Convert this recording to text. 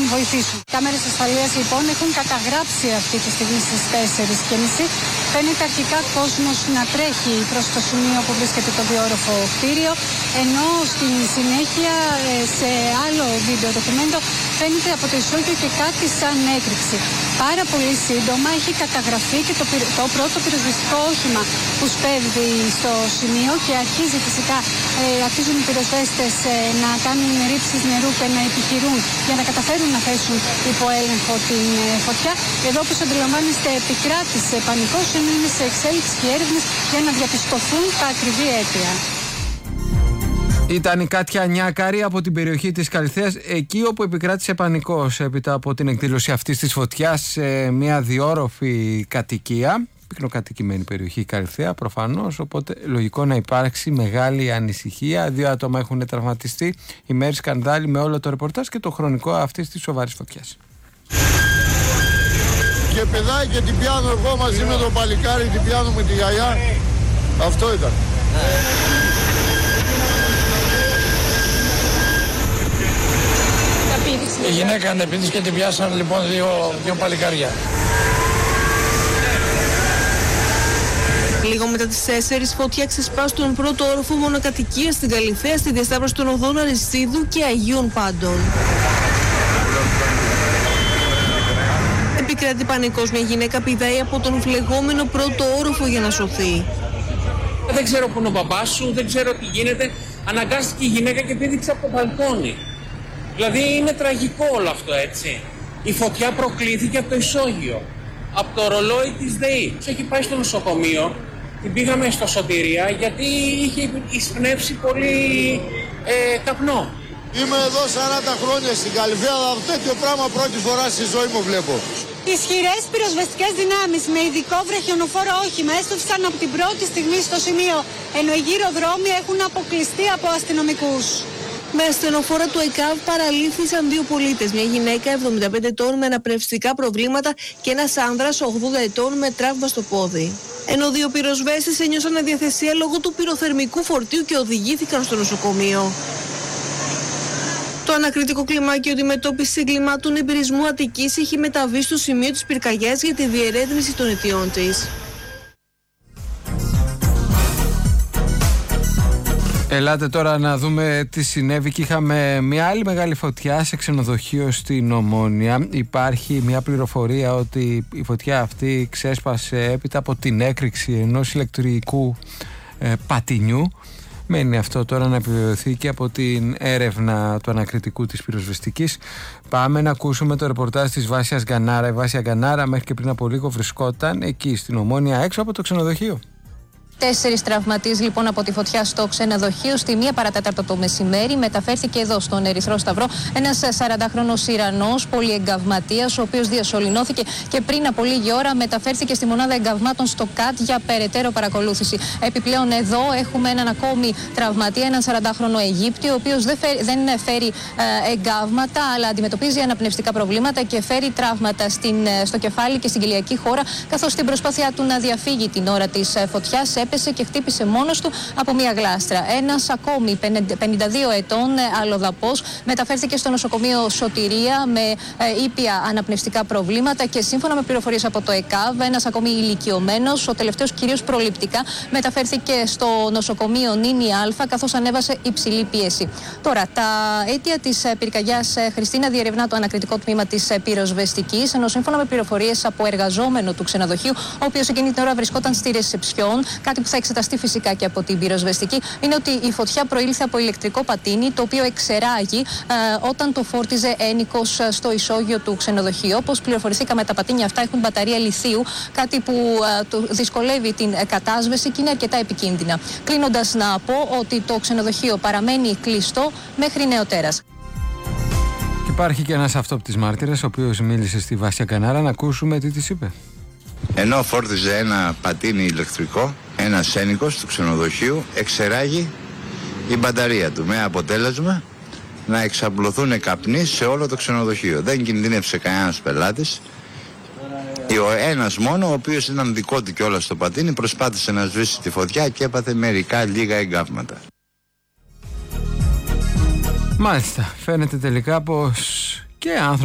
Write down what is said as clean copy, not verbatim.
βοηθήσουν. Οι κάμερες ασφαλείας λοιπόν έχουν καταγράψει αυτή τη στιγμή στις 4:30. Φαίνεται αρχικά κόσμος να τρέχει προς το σημείο που βρίσκεται το διόρροφο κτίριο, ενώ στην συνέχεια σε άλλο βίντεο ντοκουμέντο φαίνεται από το ισόγειο και κάτι σαν έκρηξη. Πάρα πολύ σύντομα έχει καταγραφεί και το πρώτο πυροσβεστικό όχημα που σπέβδει στο σημείο και αρχίζουν οι πυροσβέστες να κάνουν ρήψεις νερού και να επιχειρούν για να καταφέρουν να θέσουν υπό έλεγχο την φωτιά. Εδώ, όπως αντιλαμβάνεστε, επικράτησε πανικός, ενώ είναι σε εξέλιξη και έρευνες για να διαπιστωθούν τα ακριβή αίτια. Ήταν η Κάτια Νιάκαρη από την περιοχή της Καλυθέας, εκεί όπου επικράτησε πανικός έπειτα από την εκδήλωση αυτής της φωτιάς σε μια διόρροφη κατοικία, πυκνοκατοικημένη περιοχή Καλυθέα προφανώς, οπότε λογικό να υπάρξει μεγάλη ανησυχία. 2 άτομα έχουν τραυματιστεί. Η Μέρη Σκανδάλη με όλο το ρεπορτάζ και το χρονικό αυτής της σοβαρής φωτιάς. Και παιδάκι και την πιάνω εγώ μαζί με το παλικάρι, την πιάνω με τη γιαγιά. Αυτό ήταν. Η γυναίκα ανεπίτης και την πιάσαν λοιπόν δύο παλικάρια. Λίγο μετά τις 4, φωτιά ξεσπά στον πρώτο όροφο μονοκατοικίας στην Καλυθέα, στη διασταύρωση των οδών Αριστίδου και Αγίων Πάντων. Επικρατεί πανικός, μια γυναίκα πηδάει από τον φλεγόμενο πρώτο όροφο για να σωθεί. Δεν ξέρω που είναι ο μπαμπάς σου, δεν ξέρω τι γίνεται. Αναγκάστηκε η γυναίκα και πήδηξε από το μπαλκόνι. Δηλαδή είναι τραγικό όλο αυτό, έτσι. Η φωτιά προκλήθηκε από το ισόγειο, από το ρολόι της ΔΕΗ. Έχει πάει στο νοσοκομείο, την πήγαμε στο Σωτηρία γιατί είχε εισπνεύσει πολύ καπνό. Είμαι εδώ 40 χρόνια στην Καλυθέα, τέτοιο πράγμα πρώτη φορά στη ζωή μου βλέπω. Ισχυρές πυροσβεστικές δυνάμεις με ειδικό βραχιονοφόρο όχημα έστωφαν από την πρώτη στιγμή στο σημείο, ενώ οι γύρω δρόμοι έχουν αποκλειστεί από αστυνομικούς. Με ασθενοφόρα του ΕΚΑΒ παραλήφθησαν 2 πολίτες, μια γυναίκα 75 ετών με αναπνευστικά προβλήματα και ένας άνδρας 80 ετών με τραύμα στο πόδι. Ενώ 2 πυροσβέστες ένιωσαν αδιαθεσία λόγω του πυροθερμικού φορτίου και οδηγήθηκαν στο νοσοκομείο. Το ανακριτικό κλιμάκιο αντιμετώπισης εγκλημάτων εμπειρισμού Αττικής έχει μεταβεί στο σημείο της πυρκαγιάς για τη διερεύνηση των αιτιών της. Ελάτε τώρα να δούμε τι συνέβη και είχαμε μια άλλη μεγάλη φωτιά σε ξενοδοχείο στην Ομόνια. Υπάρχει μια πληροφορία ότι η φωτιά αυτή ξέσπασε έπειτα από την έκρηξη ενός ηλεκτρικού πατινιού. Μένει αυτό τώρα να επιβεβαιωθεί και από την έρευνα του ανακριτικού της πυροσβεστικής. Πάμε να ακούσουμε το ρεπορτάζ της Βάσιας Γκανάρα. Η Βάσια Γκανάρα μέχρι και πριν από λίγο βρισκόταν εκεί στην Ομόνια έξω από το ξενοδοχείο. 4 τραυματίες λοιπόν από τη φωτιά στο ξενοδοχείο. Στη 1 παρατέταρτο το μεσημέρι μεταφέρθηκε εδώ στον Ερυθρό Σταυρό ένας 40χρονος Ιρανός πολυεγκαυματίας, ο οποίος διασωληνώθηκε και πριν από λίγη ώρα μεταφέρθηκε στη μονάδα εγκαυμάτων στο ΚΑΤ για περαιτέρω παρακολούθηση. Επιπλέον εδώ έχουμε έναν ακόμη τραυματία, έναν 40χρονο Αιγύπτιο, ο οποίος δεν φέρει εγκαύματα, αλλά αντιμετωπίζει αναπνευστικά προβλήματα και φέρει τραύματα στο κεφάλι και στην κοιλιακή χώρα, καθώς στην προσπάθειά του να διαφύγει την ώρα της φωτιάς έπεσε και χτύπησε μόνος του από μια γλάστρα. Ένας ακόμη 52 ετών αλλοδαπός μεταφέρθηκε στο νοσοκομείο Σωτηρία με ήπια αναπνευστικά προβλήματα και σύμφωνα με πληροφορίες από το ΕΚΑΒ, ένας ακόμη ηλικιωμένος, ο τελευταίος κυρίως προληπτικά, μεταφέρθηκε στο νοσοκομείο Νίνη Α, καθώς ανέβασε υψηλή πίεση. Τώρα, τα αίτια της πυρκαγιάς, Χριστίνα, διερευνά το ανακριτικό τμήμα της πυροσβεστικής, ενώ σύμφωνα με πληροφορίες από εργαζόμενο του ξενοδοχείου, ο οποίος εκείνη την ώρα βρισκόταν στη ρεσεψιόν, κάτι που θα εξεταστεί φυσικά και από την πυροσβεστική, είναι ότι η φωτιά προήλθε από ηλεκτρικό πατίνι, το οποίο εξεράγει όταν το φόρτιζε ένοικος στο ισόγειο του ξενοδοχείου. Όπως πληροφορηθήκαμε, τα πατίνια αυτά έχουν μπαταρία λιθίου, κάτι που δυσκολεύει την κατάσβεση και είναι αρκετά επικίνδυνα. Κλείνοντας, να πω ότι το ξενοδοχείο παραμένει κλειστό μέχρι νεοτέρας. Υπάρχει και ένας αυτόπτης μάρτυρας, ο οποίος μίλησε στη Βάσια Γκανάρα. Να ακούσουμε τι της είπε. Ενώ φόρτιζε ένα πατίνι ηλεκτρικό, ένας ένοικος του ξενοδοχείου εξεράγει η μπαταρία του, με αποτέλεσμα να εξαπλωθούν καπνοί σε όλο το ξενοδοχείο. Δεν κινδύνευσε κανένας πελάτης. Ο ένας μόνο, ο οποίος ήταν δικό του κιόλας στο πατίνι, προσπάθησε να σβήσει τη φωτιά και έπαθε μερικά λίγα εγκάβματα. Μάλιστα, φαίνεται τελικά πως και άνθρωποι